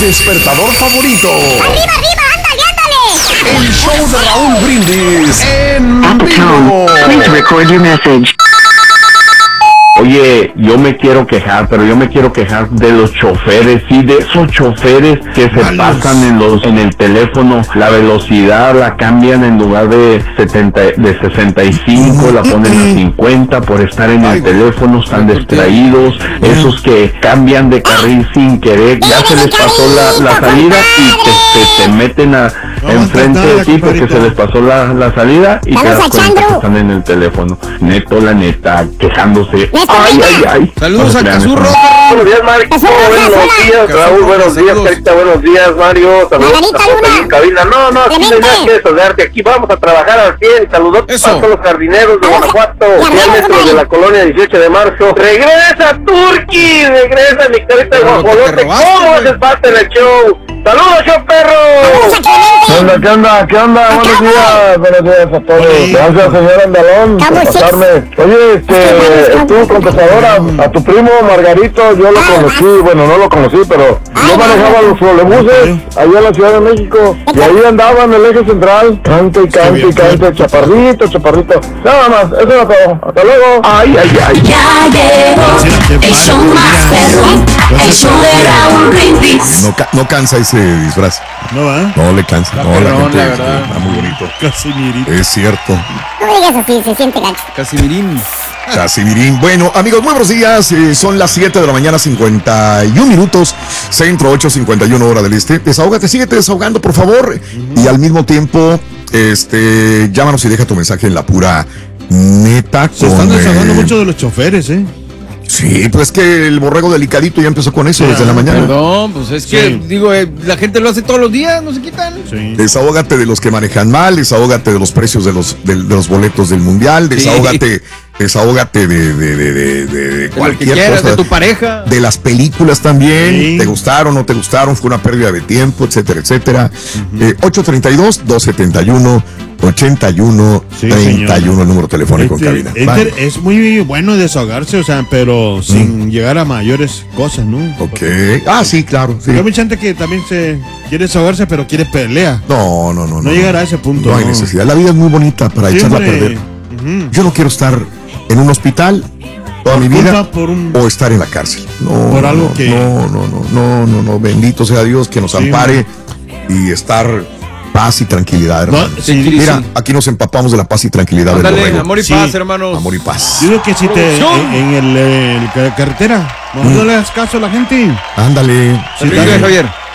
despertador favorito. ¡Arriba, arriba! ¡Ándale, ándale! El show de Raúl Brindis en At the vivo. tone, please record your message. Oye, yo me quiero quejar, pero yo me quiero quejar de los choferes, sí, de esos choferes que se pasan en el teléfono, la velocidad la cambian en lugar de 65, la ponen a 50 por estar en el teléfono, están distraídos, esos que cambian de carril sin querer, ya se les pasó la salida y te meten enfrente de ti porque se les pasó la salida y te das cuenta que están en el teléfono. Neto, la neta, quejándose. Ay, ay, ay. Saludos a Cazurro. Buenos días, Mario. Buenos días, Raúl. Buenos días, Carita. Buenos días, Mario. Saludos a cabina. No, aquí no hay nada que saludarte. Aquí vamos a trabajar al 100. Saludos a todos los jardineros de Guanajuato. Diámetro de la colonia 18 de marzo. ¡Regresa, Turqui! ¡Regresa, mi Carita de Guajolote! ¿Cómo haces parte del show? ¡Saludos, show perro! ¿Qué onda? Buenos días a todos. Gracias, señor Andalón, por pasarme. Oye, tú, contestadora, a tu primo Margarito, yo lo conocí, bueno, no lo conocí, pero yo manejaba los trolebuses allá en la Ciudad de México, y ahí andaba en el eje central, cante, chaparrito. Nada más, eso era todo. Hasta luego. Ay. Ya llegó el show más perrón, el show de Raúl Brindis. No cansa ese disfraz. ¿No va? No le cansa. Está No, la perrón, gente la verdad. está muy bonito. Casimirito. Es cierto. No me digas así, se siente gacho. Casimirín. Casimirín. Bueno, amigos, muy buenos días. Son las 7 de la mañana, 51 minutos. Centro 8:51 hora del este. Desahógate, síguete desahogando, por favor. Y al mismo tiempo, llámanos y deja tu mensaje en la pura neta. Se están desahogando mucho de los choferes, ¿eh? Sí, pues que el borrego delicadito ya empezó con eso desde la mañana. Perdón, pues es que, digo, la gente lo hace todos los días, no se quitan. Sí. Desahógate de los que manejan mal, desahógate de los precios de los boletos del mundial, desahógate de cualquier quieras, cosa. de tu pareja. De las películas también, Sí. te gustaron, no te gustaron, fue una pérdida de tiempo, etcétera, etcétera. 832-271-8131, el número telefónico en cabina. Es muy bueno desahogarse, o sea, pero sin llegar a mayores cosas, ¿no? Ok. Sí, claro. Sí. Hay mucha gente que también se quiere desahogarse, pero quiere pelea. No llegar a ese punto. No hay necesidad. La vida es muy bonita para echarla a perder. Yo no quiero estar en un hospital toda mi vida o estar en la cárcel. No, bendito sea Dios que nos ampare y estar paz y tranquilidad, hermano. Mira, aquí nos empapamos de la paz y tranquilidad del borrego. Amor y paz, hermanos. Amor y paz. Yo digo que si en la carretera, no le das caso a la gente. Ándale. Javier.